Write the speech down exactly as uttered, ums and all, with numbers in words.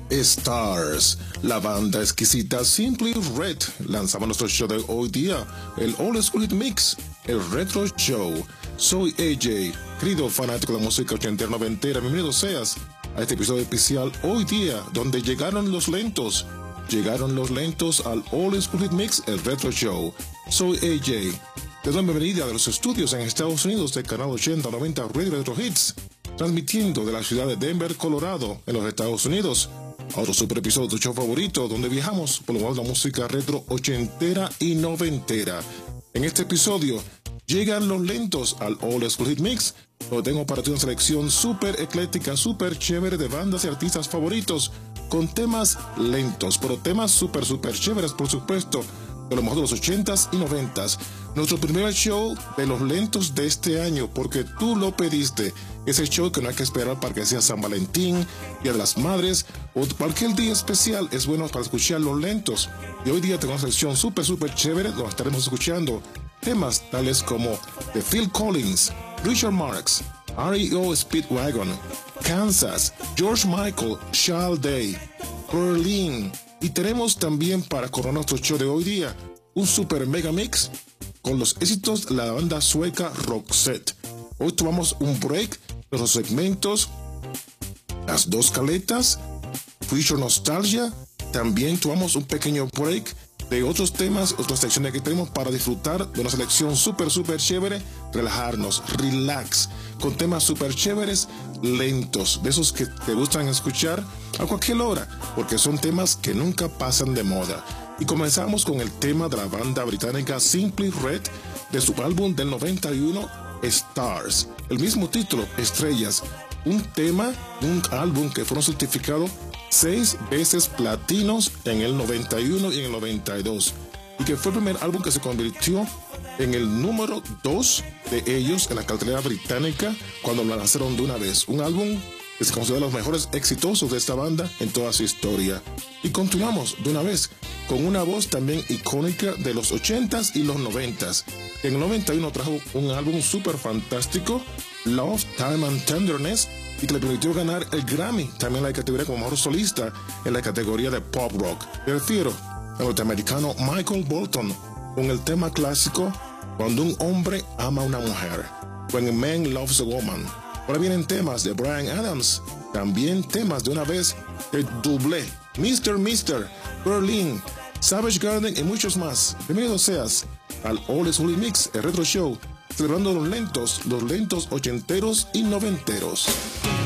Stars, la banda exquisita Simply Red, lanzaba nuestro show de hoy día, el Old School Hit Mix, el Retro Show. Soy A J, querido fanático de la música ochentera noventera, bienvenido seas a este episodio especial hoy día, donde llegaron los lentos, llegaron los lentos al Old School Hit Mix, el Retro Show. Soy A J, te doy la bienvenida de los estudios en Estados Unidos del canal ochenta noventa Radio Retro Hits, transmitiendo de la ciudad de Denver, Colorado, en los Estados Unidos. A otro super episodio de tu show favorito, donde viajamos por lo más de la música retro ochentera y noventera. En este episodio, llegan los lentos al Old School Hit Mix, donde tengo para ti una selección súper ecléctica, súper chévere de bandas y artistas favoritos, con temas lentos, pero temas súper, súper chéveres, por supuesto, de lo mejor de los ochentas y noventas. Nuestro primer show de los lentos de este año, porque tú lo pediste. Ese show que no hay que esperar para que sea San Valentín, Día de las Madres o cualquier día especial, es bueno para escuchar los lentos. Y hoy día tengo una sección súper, súper chévere, donde estaremos escuchando temas tales como de Phil Collins, Richard Marx, R E O Speedwagon, Kansas, George Michael, Charles Day, Berlin. Y tenemos también para coronar nuestro show de hoy día un super mega mix con los éxitos de la banda sueca Roxette. Hoy tomamos un break de los segmentos, las dos caletas, Future Nostalgia. También tomamos un pequeño break de otros temas, otras secciones que tenemos para disfrutar de una selección súper, súper chévere, relajarnos, relax, con temas súper chéveres, lentos, de esos que te gustan escuchar a cualquier hora, porque son temas que nunca pasan de moda. Y comenzamos con el tema de la banda británica Simply Red, de su álbum del noventa y uno, Stars. El mismo título, Estrellas. Un tema, un álbum que fueron certificados seis veces platinos en el noventa y uno y en el noventa y dos. Y que fue el primer álbum que se convirtió en el número dos de ellos en la cartelera británica cuando lo lanzaron de una vez. Un álbum que se considera los mejores exitosos de esta banda en toda su historia. Y continuamos de una vez con una voz también icónica de los ochentas y los noventas. En el noventa y uno trajo un álbum súper fantástico, Love, Time and Tenderness, y que le permitió ganar el Grammy, también en la categoría como mejor solista, en la categoría de pop rock. Me refiero al norteamericano Michael Bolton, con el tema clásico Cuando un hombre ama a una mujer, When a Man Loves a Woman. Ahora vienen temas de Bryan Adams, también temas de una vez de Double, mister mister, Berlin, Savage Garden y muchos más. Bienvenido seas al Old School Mix, el Retro Show, celebrando los lentos, los lentos ochenteros y noventeros.